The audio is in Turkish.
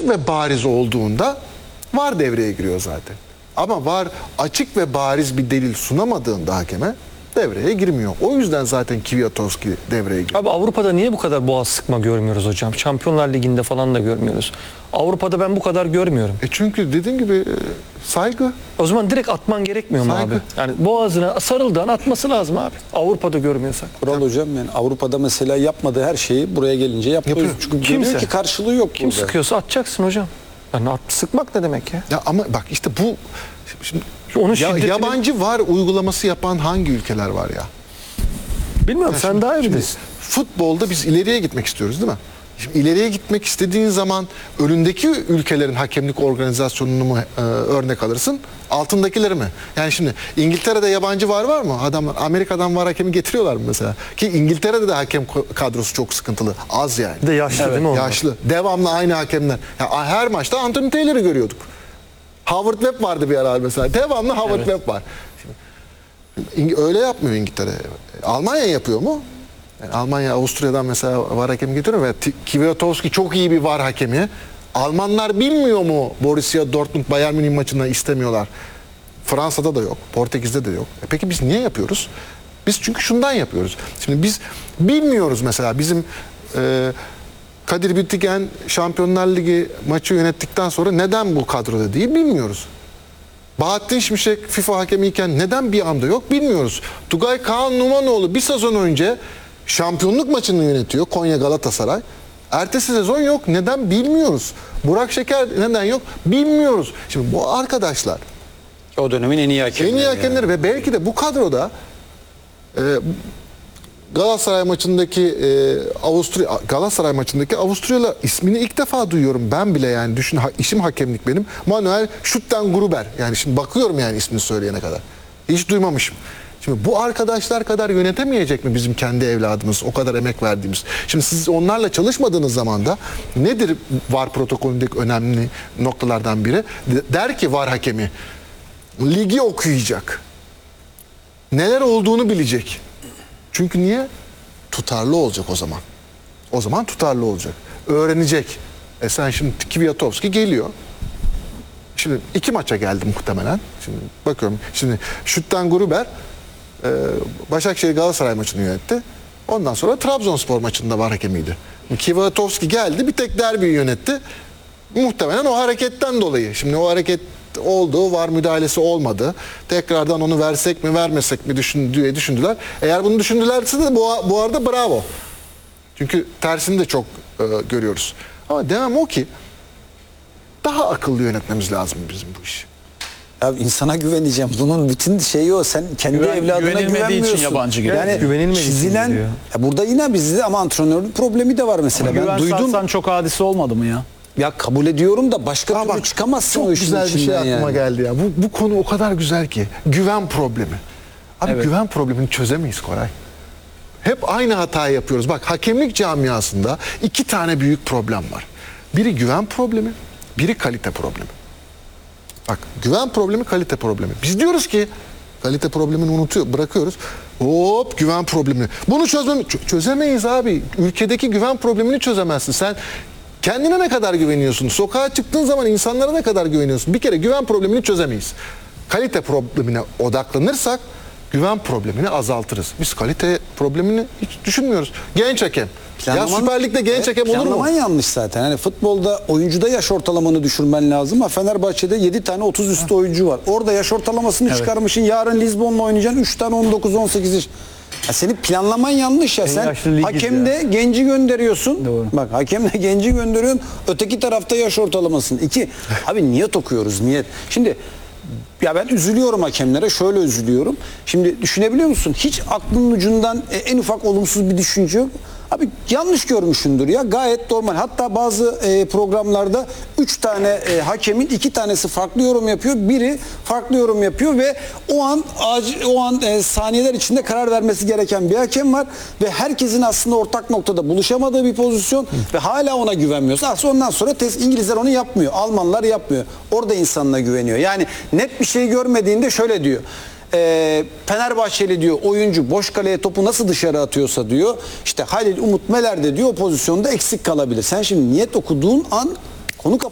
açık ve bariz olduğunda VAR devreye giriyor zaten. Ama VAR açık ve bariz bir delil sunamadığında hakeme devreye girmiyor. O yüzden zaten Kwiatkowski devreye giriyor. Abi Avrupa'da niye bu kadar boğaz sıkma görmüyoruz hocam? Şampiyonlar Ligi'nde falan da görmüyoruz. Avrupa'da ben bu kadar görmüyorum. Çünkü dediğim gibi saygı. O zaman direkt atman gerekmiyor mu Saygı. abi? Yani boğazına sarıldığın atması lazım abi. Avrupa'da görmüyorsak. Kural hocam, yani Avrupa'da mesela yapmadığı her şeyi buraya gelince yapıyor. Yapıyor. Çünkü Kimse. görüyor ki karşılığı yok Kim burada. sıkıyorsa atacaksın hocam. Yani sıkmak ne demek ya? Ya ama bak işte bu şimdi Onun şiddetini... yabancı VAR uygulaması yapan hangi ülkeler var ya? Bilmiyorum, sen daha iyi bilirsin. Futbolda biz ileriye gitmek istiyoruz değil mi? Şimdi ileriye gitmek istediğin zaman önündeki ülkelerin hakemlik organizasyonunu mu örnek alırsın? Altındakileri mi? Yani şimdi İngiltere'de yabancı VAR var mı? Adamlar Amerika'dan VAR hakemi getiriyorlar mı mesela? Ki İngiltere'de de hakem kadrosu çok sıkıntılı. Az yani. Bir de yaşlı değil mi onlar? Yaşlı. Devamlı aynı hakemler. Ya her maçta Anthony Taylor'ı görüyorduk. Howard Webb vardı bir ara mesela. Devamlı Howard Webb var. Öyle yapmıyor İngiltere. Almanya yapıyor mu? Yani Almanya, Avusturya'dan mesela VAR hakemi getiriyor ve Kwiatkowski çok iyi bir VAR hakemi. Almanlar bilmiyor mu Borussia Dortmund Bayern Münih maçında istemiyorlar. Fransa'da da yok, Portekiz'de de yok. Peki biz niye yapıyoruz? Biz çünkü şundan yapıyoruz. Şimdi biz bilmiyoruz mesela bizim Kadir Bitigen Şampiyonlar Ligi maçı yönettikten sonra neden bu kadroda değil bilmiyoruz. Bahattin Şimşek FIFA hakemiyken neden bir anda yok bilmiyoruz. Tugay Kaan Numanoğlu bir sezon önce şampiyonluk maçını yönetiyor Konya Galatasaray. Ertesi sezon yok. Neden bilmiyoruz. Burak Şeker neden yok bilmiyoruz. Şimdi bu arkadaşlar O dönemin en iyi hakemleri. en iyi hakemleri ve belki de bu kadroda Galatasaray maçındaki Galatasaray maçındaki Avusturyalı ismini ilk defa duyuyorum ben bile yani düşün işim hakemlik benim. Manuel Schüttengruber yani şimdi bakıyorum yani ismini söyleyene kadar. Hiç duymamışım. Şimdi bu arkadaşlar kadar yönetemeyecek mi bizim kendi evladımız o kadar emek verdiğimiz? Şimdi siz onlarla çalışmadığınız zaman da nedir VAR protokolündeki önemli noktalardan biri? Der ki VAR hakemi ligi okuyacak. Neler olduğunu bilecek. Çünkü niye? Tutarlı olacak o zaman. O zaman tutarlı olacak. Öğrenecek. Sen şimdi Kwiatkowski geliyor. Şimdi 2 maça geldi muhtemelen. Şimdi bakıyorum. Şimdi Schüttengruber Başakşehir Galatasaray maçını yönetti. Ondan sonra Trabzonspor maçında VAR hakemiydi. Kwiatkowski geldi bir tek derbiyi yönetti. Muhtemelen o hareketten dolayı. Şimdi o hareket oldu, VAR müdahalesi olmadı. Tekrardan onu versek mi vermesek mi diye düşündüler. Eğer bunu düşündülerse de bu arada bravo. Çünkü tersini de çok görüyoruz. Ama demem o ki daha akıllı yönetmemiz lazım bizim bu işi. Ya insana güveneceğim. Bunun bütün şeyi o. Sen kendi evladına güvenilmediği güvenmiyorsun. için yabancı geliyor. Yani Güvenilmediği için çizilen geliyor. burada yine bizde ama antrenörün problemi de var mesela. Ben Güven duydum. satsan çok hadise olmadı mı ya? Ya kabul ediyorum da başka türlü Bak, çıkamazsın o çok işin güzel bir şey içinden aklıma yani. geldi ya. Bu konu o kadar güzel ki. Güven problemi. Abi Evet. güven problemini çözemeyiz Koray. Hep aynı hatayı yapıyoruz. Bak hakemlik camiasında 2 tane büyük problem var. Biri güven problemi, biri kalite problemi. Bak güven problemi, kalite problemi. Biz diyoruz ki kalite problemini bırakıyoruz. Hop güven problemi. Bunu çözemeyiz abi. Ülkedeki güven problemini çözemezsin. Sen kendine ne kadar güveniyorsun? Sokağa çıktığın zaman insanlara ne kadar güveniyorsun? Bir kere güven problemini çözemeyiz. Kalite problemine odaklanırsak güven problemini azaltırız. Biz kalite problemini hiç düşünmüyoruz. Genç hakem. Ya Süper Lig'de genç hakem olur mu? Planlaman yanlış zaten. Hani futbolda oyuncuda yaş ortalamanı düşürmen lazım ama Fenerbahçe'de 7 tane 30 üstü oyuncu var. Orada yaş ortalamasını çıkarmışsın. Yarın Lizbon'la oynayacaksın 3 tane 19-18 yaş. Ya senin planlaman yanlış ya. Sen yaşlı ligiz hakemde genci gönderiyorsun. Doğru. Bak hakemde genci gönderiyorsun. Öteki tarafta yaş ortalamasını. 2. Abi niyet okuyoruz niyet. Şimdi ya ben üzülüyorum hakemlere. Şöyle üzülüyorum. Şimdi düşünebiliyor musun? Hiç aklının ucundan en ufak olumsuz bir düşünce yok. Abi yanlış görmüşsündür ya. Gayet normal. Hatta bazı programlarda 3 tane hakemin 2 tanesi farklı yorum yapıyor. Biri farklı yorum yapıyor ve o an saniyeler içinde karar vermesi gereken bir hakem var ve herkesin aslında ortak noktada buluşamadığı bir pozisyon ve hala ona güvenmiyorsun. Aslında ondan sonra İngilizler onu yapmıyor. Almanlar yapmıyor. Orada insanına güveniyor. Yani net bir şey görmediğinde şöyle diyor. Fenerbahçeli diyor oyuncu boş kaleye topu nasıl dışarı atıyorsa diyor işte Halil Umut Meler de diyor o pozisyonda eksik kalabilir. Sen şimdi niyet okuduğun an konu